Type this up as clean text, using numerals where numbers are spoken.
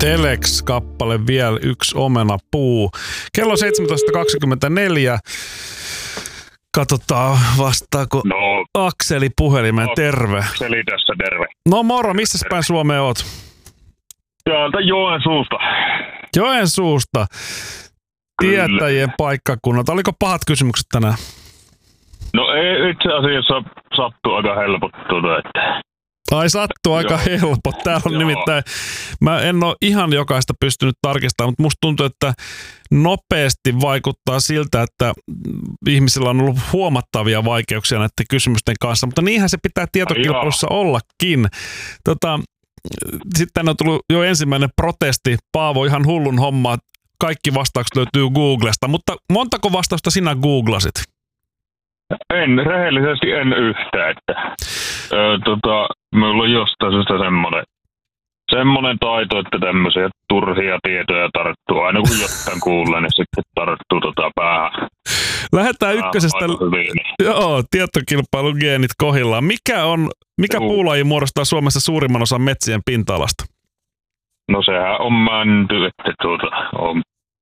Telex-kappale vielä, yksi omenapuu. Kello 17.24. Katsotaan, vastaako Akseli puhelimeen. Terve. Akseli tässä, terve. No moro, missä päin Suomea oot? Täältä Joensuusta. Joensuusta. Tietäjien paikkakunnalta. Oliko pahat kysymykset tänään? No ei, itse asiassa sattuu aika helpottua, että... Ai sattuu aika helppo. Täällä on nimittäin, mä en ole ihan jokaista pystynyt tarkistamaan, mutta musta tuntuu, että nopeasti vaikuttaa siltä, että ihmisillä on ollut huomattavia vaikeuksia näiden kysymysten kanssa, mutta niinhän se pitää tietokilpailussa ollakin. Sitten on tullut jo ensimmäinen protesti. Paavo, ihan hullun homma. Kaikki vastaukset löytyy Googlesta, mutta montako vastausta sinä googlasit? Rehellisesti en yhtään, että minulla on jostain semmoinen taito, että tämmöisiä turhia tietoja tarttuu. Aina kun jotain kuulee, niin sitten tarttuu päähän. Lähdetään ykkösestä. Joo, tietokilpailun geenit kohillaan. Mikä puulaji muodostaa Suomessa suurimman osan metsien pinta-alasta? No sehän on mänty, että on